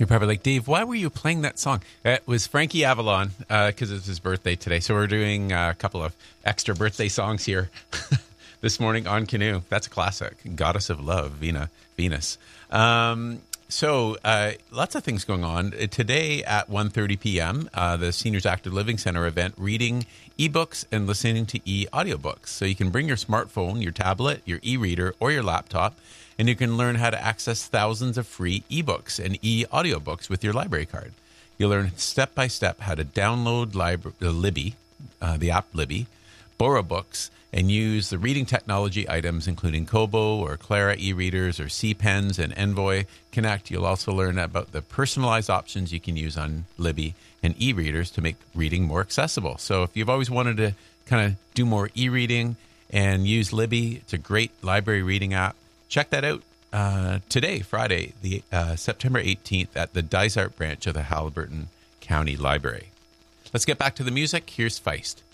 You're probably like, Dave, why were you playing that song? It was Frankie Avalon because it's his birthday today. So we're doing a couple of extra birthday songs here this morning on Canoe. That's a classic. Goddess of Love, Venus. So lots of things going on. Today at 1:30 p.m., the Seniors Active Living Center event, reading ebooks and listening to e-audiobooks. So you can bring your smartphone, your tablet, your e-reader, or your laptop, and you can learn how to access thousands of free ebooks and e-audiobooks with your library card. You'll learn step-by-step how to download Libby, the app Libby, borrow books, and use the reading technology items, including Kobo or Clara e-readers or C-Pens and Envoy Connect. You'll also learn about the personalized options you can use on Libby and e-readers to make reading more accessible. So if you've always wanted to kind of do more e-reading and use Libby, it's a great library reading app. Check that out today, Friday, September 18th at the Dysart branch of the Haliburton County Library. Let's get back to the music. Here's Feist.